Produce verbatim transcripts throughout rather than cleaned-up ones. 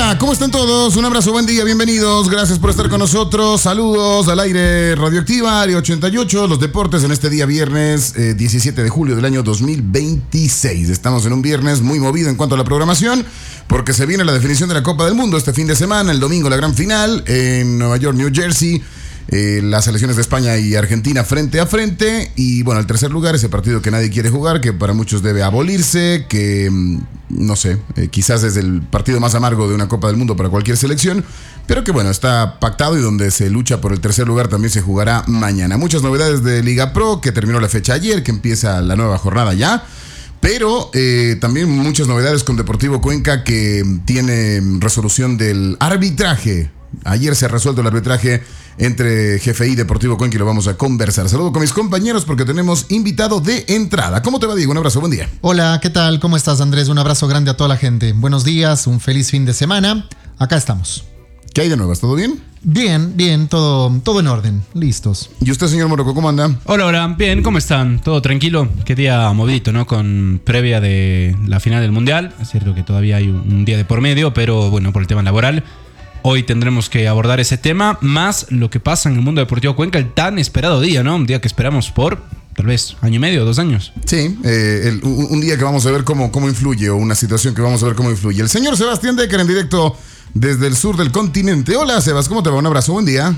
Hola, ¿cómo están todos? Un abrazo, buen día, bienvenidos. Gracias por estar con nosotros. Saludos al aire Radioactiva, Área ochenta y ocho, los deportes en este día viernes eh, diecisiete de julio del año dos mil veintiséis. Estamos en un viernes muy movido en cuanto a la programación, porque se viene la definición de la Copa del Mundo este fin de semana. El domingo la gran final en Nueva York, New Jersey. Eh, las selecciones de España y Argentina frente a frente. Y bueno, el tercer lugar, ese partido que nadie quiere jugar, que para muchos debe abolirse, que no sé, eh, quizás es el partido más amargo de una Copa del Mundo para cualquier selección, pero que bueno, está pactado y donde se lucha por el tercer lugar también se jugará mañana. Muchas novedades de Liga Pro, que terminó la fecha ayer, que empieza la nueva jornada ya. Pero eh, también muchas novedades con Deportivo Cuenca, que tiene resolución del arbitraje. Ayer se ha resuelto el arbitraje entre G F I y Deportivo Cuenca y lo vamos a conversar. Saludo con mis compañeros porque tenemos invitado de entrada. ¿Cómo te va, Diego? Un abrazo, buen día. Hola, ¿qué tal? ¿Cómo estás, Andrés? Un abrazo grande a toda la gente. Buenos días, un feliz fin de semana. Acá estamos. ¿Qué hay de nuevas? ¿Todo bien? Bien, bien, todo, todo en orden. Listos. ¿Y usted, señor Morocco, cómo anda? Hola, hola. Bien, ¿cómo están? ¿Todo tranquilo? Qué día movidito, ¿no? Con previa de la final del Mundial. Es cierto que todavía hay un día de por medio, pero bueno, por el tema laboral. Hoy tendremos que abordar ese tema, más lo que pasa en el mundo deportivo Cuenca, el tan esperado día, ¿no? Un día que esperamos por, tal vez, año y medio, dos años. Sí, eh, el, un, un día que vamos a ver cómo, cómo influye, o una situación que vamos a ver cómo influye. El señor Sebastián Decker en directo desde el sur del continente. Hola, Sebas, ¿cómo te va? Un abrazo, buen día.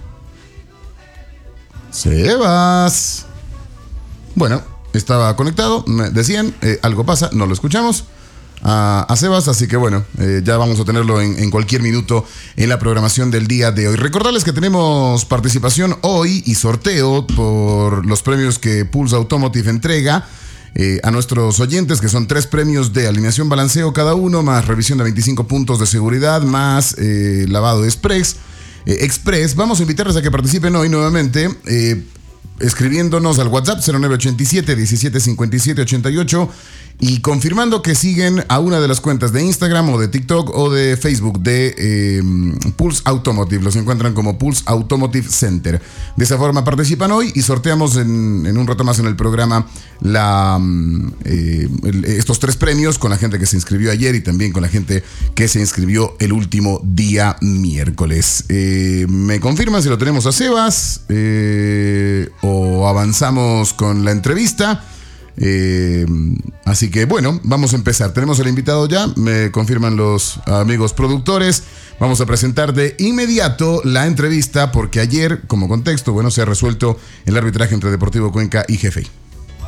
Sebas. Bueno, estaba conectado, me decían, eh, algo pasa, no lo escuchamos. A, a Sebas, así que bueno, eh, ya vamos a tenerlo en, en cualquier minuto en la programación del día de hoy. Recordarles que tenemos participación hoy y sorteo por los premios que Pulse Automotive entrega eh, a nuestros oyentes, que son tres premios de alineación balanceo cada uno, más revisión de veinticinco puntos de seguridad, más eh, lavado express, eh, express. Vamos a invitarles a que participen hoy nuevamente, eh, escribiéndonos al WhatsApp cero nueve ocho siete, diecisiete cincuenta y siete ochenta y ocho y confirmando que siguen a una de las cuentas de Instagram o de TikTok o de Facebook de eh, Pulse Automotive. Los encuentran como Pulse Automotive Center. De esa forma participan hoy y sorteamos en, en un rato más en el programa la, eh, el, estos tres premios con la gente que se inscribió ayer y también con la gente que se inscribió el último día miércoles. Eh, ¿Me confirman si lo tenemos a Sebas eh, o avanzamos con la entrevista? Eh, así que bueno, vamos a empezar. Tenemos el invitado ya, me confirman los amigos productores. Vamos a presentar de inmediato la entrevista porque ayer, como contexto, bueno, se ha resuelto el arbitraje entre Deportivo Cuenca y G F I.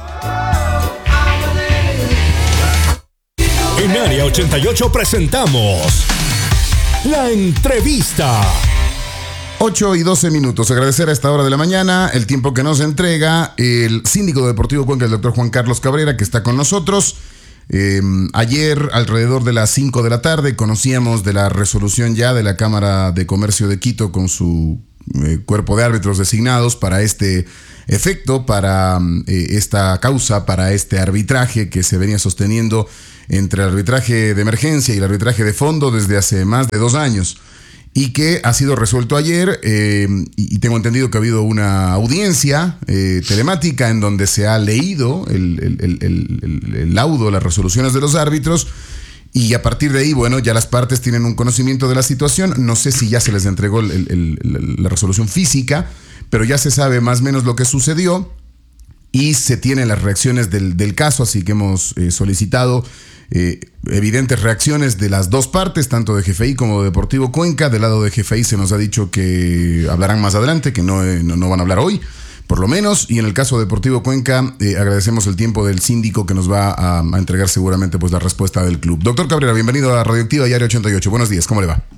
En Área ochenta y ocho presentamos la entrevista. ocho y doce minutos. Agradecer a esta hora de la mañana el tiempo que nos entrega el síndico de Deportivo Cuenca, el doctor Juan Carlos Cabrera, que está con nosotros. Eh, ayer, alrededor de las cinco de la tarde, conocíamos de la resolución ya de la Cámara de Comercio de Quito con su eh, cuerpo de árbitros designados para este efecto, para eh, esta causa, para este arbitraje que se venía sosteniendo entre el arbitraje de emergencia y el arbitraje de fondo desde hace más de dos años. Y que ha sido resuelto ayer, eh, y tengo entendido que ha habido una audiencia eh, telemática en donde se ha leído el, el, el, el, el laudo, las resoluciones de los árbitros, y a partir de ahí, bueno, ya las partes tienen un conocimiento de la situación. No sé si ya se les entregó el, el, el, la resolución física, pero ya se sabe más o menos lo que sucedió y se tienen las reacciones del, del caso, así que hemos eh, solicitado Eh, evidentes reacciones de las dos partes, tanto de G F I como de Deportivo Cuenca. Del lado de G F I se nos ha dicho que hablarán más adelante, que no, eh, no, no van a hablar hoy, por lo menos. Y en el caso de Deportivo Cuenca, eh, agradecemos el tiempo del síndico que nos va a, a entregar seguramente pues la respuesta del club. Doctor Cabrera, bienvenido a Radioactiva y Área ochenta y ocho. Buenos días, ¿cómo le va?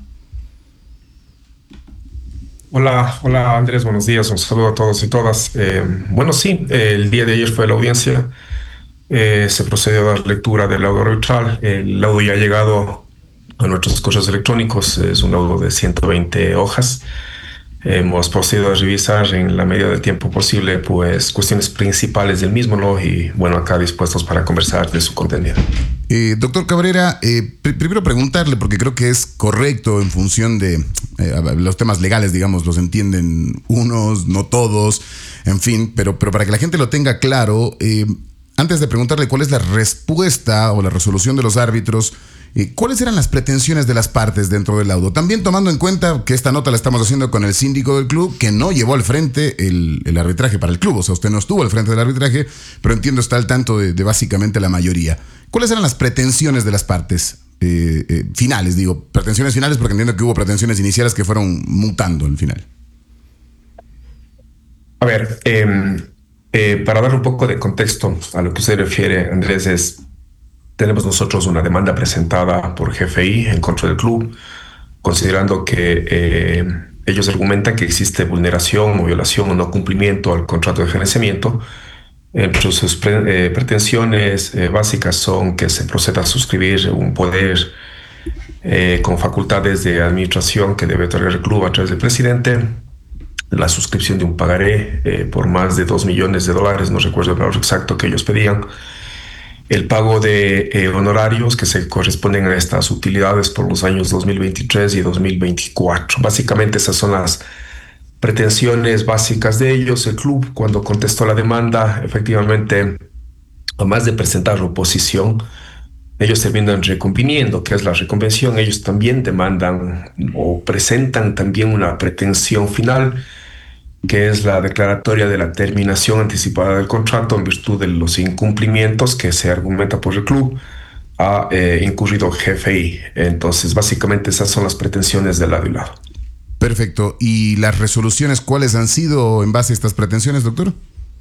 Hola, hola Andrés, buenos días, un saludo a todos y todas. Eh, bueno, sí, eh, el día de ayer fue la audiencia. Eh, se procedió a dar lectura del laudo arbitral. El laudo ya ha llegado a nuestros correos electrónicos. Es un laudo de ciento veinte hojas. Hemos procedido a revisar en la medida del tiempo posible pues cuestiones principales del mismo, ¿no? Y bueno, acá dispuestos para conversar de su contenido. Eh, doctor Cabrera, eh, pr- primero preguntarle, porque creo que es correcto en función de eh, los temas legales, digamos, los entienden unos, no todos, en fin, pero, pero para que la gente lo tenga claro, eh, antes de preguntarle cuál es la respuesta o la resolución de los árbitros, eh, ¿cuáles eran las pretensiones de las partes dentro del laudo? También tomando en cuenta que esta nota la estamos haciendo con el síndico del club, que no llevó al frente el, el arbitraje para el club. O sea, usted no estuvo al frente del arbitraje, pero entiendo está al tanto de, de básicamente la mayoría. ¿Cuáles eran las pretensiones de las partes eh, eh, finales? Digo, pretensiones finales porque entiendo que hubo pretensiones iniciales que fueron mutando al final. A ver, eh, eh, para dar un poco de contexto a lo que usted refiere, Andrés, es, tenemos nosotros una demanda presentada por G F I en contra del club, considerando que eh, ellos argumentan que existe vulneración o violación o no cumplimiento al contrato de gerenciamiento. Entre sus pre, eh, pretensiones eh, básicas son que se proceda a suscribir un poder eh, con facultades de administración que debe otorgar el club a través del presidente, la suscripción de un pagaré eh, por más de dos millones de dólares, no recuerdo el valor exacto que ellos pedían, el pago de eh, honorarios que se corresponden a estas utilidades por los años dos mil veintitrés y dos mil veinticuatro. Básicamente esas son las pretensiones básicas de ellos. El club, cuando contestó la demanda, efectivamente, además de presentar oposición, ellos terminan reconviniendo. ¿Qué es la reconvención? Ellos también demandan o presentan también una pretensión final, que es la declaratoria de la terminación anticipada del contrato en virtud de los incumplimientos que se argumenta por el club ha eh, incurrido G F I. Entonces, básicamente esas son las pretensiones de lado y lado. Perfecto. ¿Y las resoluciones cuáles han sido en base a estas pretensiones, doctor?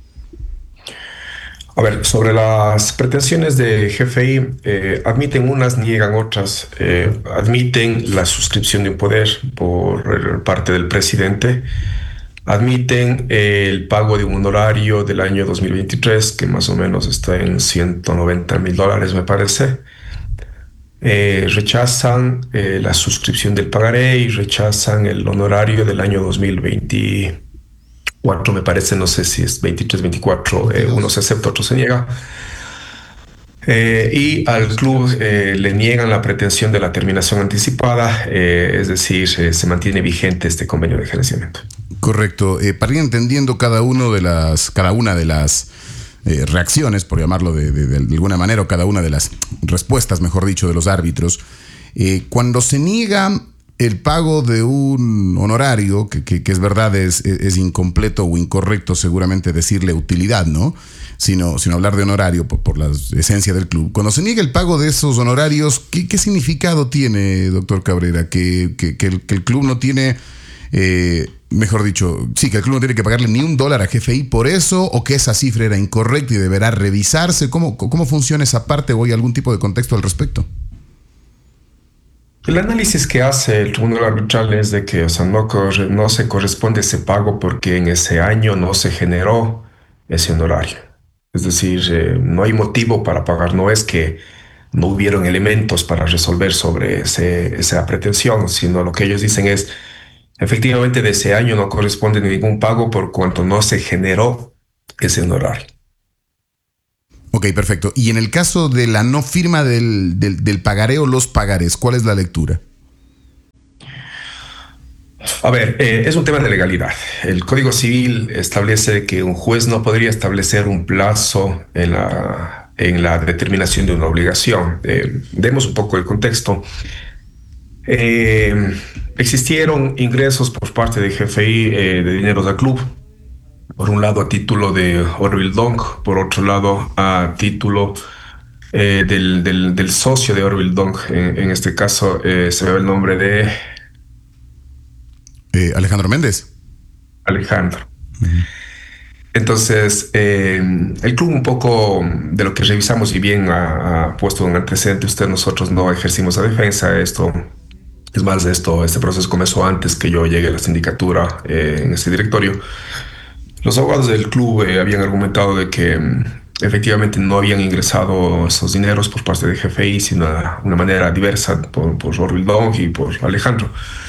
A ver, sobre las pretensiones de G F I, eh, admiten unas, niegan otras. Eh, admiten la suscripción de un poder por parte del presidente. Admiten eh, el pago de un honorario del año dos mil veintitrés, que más o menos está en ciento noventa mil dólares, me parece. Eh, rechazan eh, la suscripción del pagaré y rechazan el honorario del año dos mil veinticuatro, me parece, no sé si es veintitrés, veinticuatro, eh, uno se acepta, otro se niega. Eh, y al club eh, le niegan la pretensión de la terminación anticipada, eh, es decir, eh, se mantiene vigente este convenio de gerenciamiento. Correcto. Eh, para ir entendiendo cada uno de las, cada una de las eh, reacciones, por llamarlo de, de, de alguna manera, o cada una de las respuestas, mejor dicho, de los árbitros, eh, cuando se niega el pago de un honorario, que, que, que es verdad, es, es incompleto o incorrecto seguramente decirle utilidad, ¿no? Sino, sino hablar de honorario por, por la esencia del club. Cuando se niega el pago de esos honorarios, ¿qué, qué significado tiene, doctor Cabrera? Que, que, que, el, que el club no tiene... Eh, mejor dicho, sí, que el club no tiene que pagarle ni un dólar a G F I por eso, o que esa cifra era incorrecta y deberá revisarse. ¿Cómo, cómo funciona esa parte o hay algún tipo de contexto al respecto? El análisis que hace el tribunal arbitral es de que, o sea, no, corre, no se corresponde ese pago porque en ese año no se generó ese honorario. Es decir, eh, no hay motivo para pagar, no es que no hubieron elementos para resolver sobre ese, esa pretensión, sino lo que ellos dicen es, efectivamente, de ese año no corresponde ningún pago por cuanto no se generó ese honorario. Ok, perfecto. Y en el caso de la no firma del, del, del pagaré o los pagarés, ¿cuál es la lectura? A ver, eh, es un tema de legalidad. El Código Civil establece que un juez no podría establecer un plazo en la, en la determinación de una obligación. Eh, demos un poco el contexto. Eh, existieron ingresos por parte de G F I eh, de dinero del club. Por un lado a título de Orville Dong, por otro lado a título eh, del, del, del socio de Orville Dong. En, en este caso eh, se ve el nombre de... Eh, Alejandro Méndez. Alejandro. Uh-huh. Entonces, eh, el club un poco de lo que revisamos y bien ha, ha puesto un antecedente. Usted, nosotros no ejercimos la defensa. Esto, es más, esto, este proceso comenzó antes que yo llegue a la sindicatura eh, en este directorio. Los abogados del club eh, habían argumentado de que um, efectivamente no habían ingresado esos dineros por parte de G F I, sino de una manera diversa por, por Orville Dong y por Alejandro.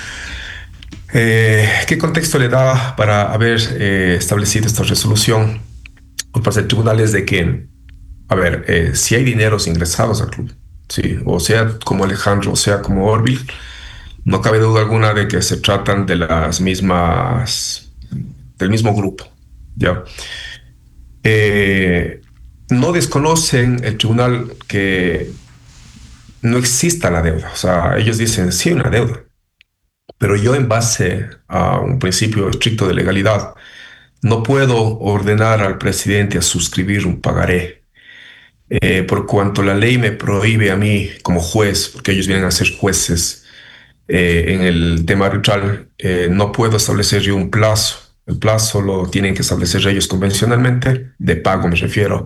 Eh, ¿Qué contexto le da para haber eh, establecido esta resolución por parte del tribunal? Es de que, a ver, eh, si hay dineros ingresados al club, ¿sí? O sea como Alejandro, o sea como Orville, no cabe duda alguna de que se tratan de las mismas, del mismo grupo, ¿ya? Eh, no desconocen el tribunal que no exista la deuda. O sea, ellos dicen, sí, una deuda. Pero yo, en base a un principio estricto de legalidad, no puedo ordenar al presidente a suscribir un pagaré, eh, por cuanto la ley me prohíbe a mí como juez, porque ellos vienen a ser jueces eh, en el tema arbitral, eh, no puedo establecer yo un plazo. El plazo lo tienen que establecer ellos convencionalmente, de pago me refiero,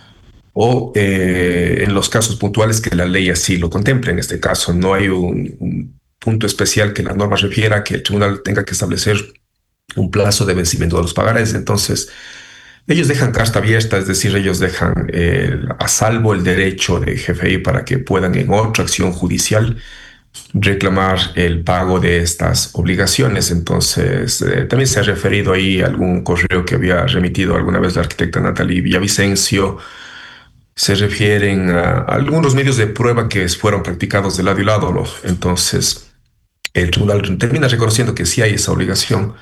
o eh, en los casos puntuales que la ley así lo contemple. En este caso no hay un, un punto especial que la norma refiera que el tribunal tenga que establecer un plazo de vencimiento de los pagarés. Entonces, ellos dejan carta abierta, es decir, ellos dejan eh, a salvo el derecho de G F I para que puedan en otra acción judicial reclamar el pago de estas obligaciones. Entonces, eh, también se ha referido ahí a algún correo que había remitido alguna vez la arquitecta Natalie Villavicencio. Se refieren a algunos medios de prueba que fueron practicados de lado y lado, ¿no? Entonces, el tribunal termina reconociendo que sí hay esa obligación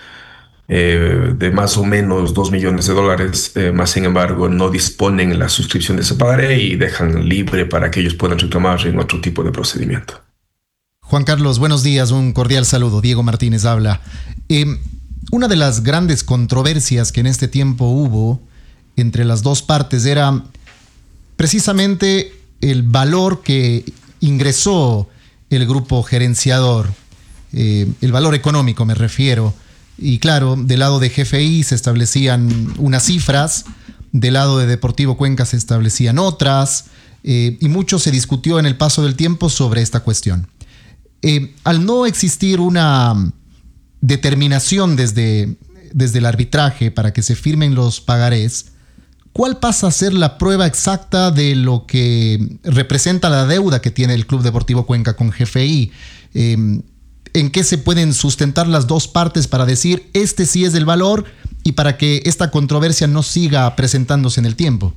eh, de más o menos dos millones de dólares, eh, más sin embargo no disponen la suscripción de ese pagaré y dejan libre para que ellos puedan reclamar en otro tipo de procedimiento. Juan Carlos, buenos días, un cordial saludo. Diego Martínez habla. Eh, una de las grandes controversias que en este tiempo hubo entre las dos partes era precisamente el valor que ingresó el grupo gerenciador, eh, el valor económico me refiero. Y claro, del lado de G F I se establecían unas cifras, del lado de Deportivo Cuenca se establecían otras, eh, y mucho se discutió en el paso del tiempo sobre esta cuestión. Eh, al no existir una determinación desde, desde el arbitraje para que se firmen los pagarés, ¿cuál pasa a ser la prueba exacta de lo que representa la deuda que tiene el Club Deportivo Cuenca con G F I? Eh, ¿En qué se pueden sustentar las dos partes para decir este sí es el valor y para que esta controversia no siga presentándose en el tiempo?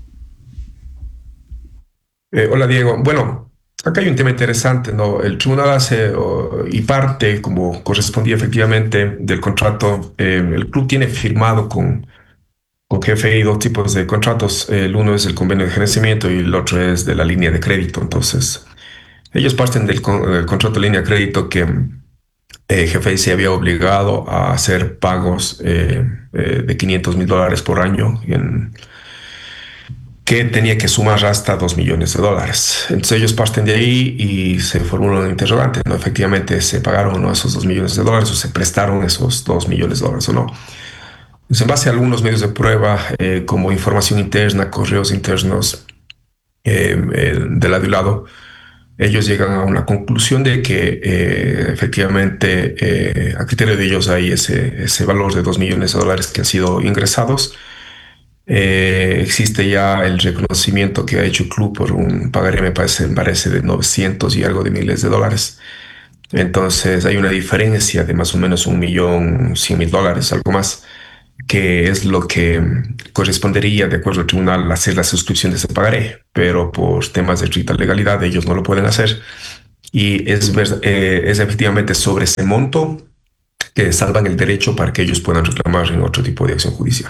Eh, hola, Diego. Bueno, acá hay un tema interesante, ¿no? El tribunal hace oh, y parte, como correspondía efectivamente, del contrato. Eh, el club tiene firmado con Con G F I dos tipos de contratos. El uno es el convenio de gerenciamiento y el otro es de la línea de crédito. Entonces, ellos parten del, con, del contrato de línea de crédito que eh, G F I se había obligado a hacer pagos eh, eh, de quinientos mil dólares por año, en, que tenía que sumar hasta dos millones de dólares. Entonces ellos parten de ahí y se formula un interrogante, ¿no? Efectivamente, ¿se pagaron o no esos dos millones de dólares o se prestaron esos dos millones de dólares o no? Pues en base a algunos medios de prueba, eh, como información interna, correos internos eh, eh, de lado y lado, ellos llegan a una conclusión de que eh, efectivamente eh, a criterio de ellos hay ese, ese valor de dos millones de dólares que han sido ingresados. Eh, existe ya el reconocimiento que ha hecho el club por un pagaré, me parece, me parece de novecientos y algo de miles de dólares. Entonces hay una diferencia de más o menos un millón cien mil dólares, algo más, que es lo que correspondería, de acuerdo al tribunal, hacer la suscripción de ese pagaré, pero por temas de estricta legalidad ellos no lo pueden hacer, y es, eh, es efectivamente sobre ese monto que salvan el derecho para que ellos puedan reclamar en otro tipo de acción judicial.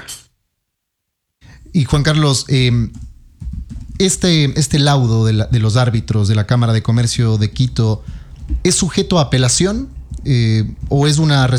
Y Juan Carlos, eh, este, este laudo de, la, de los árbitros de la Cámara de Comercio de Quito, ¿es sujeto a apelación eh, o es una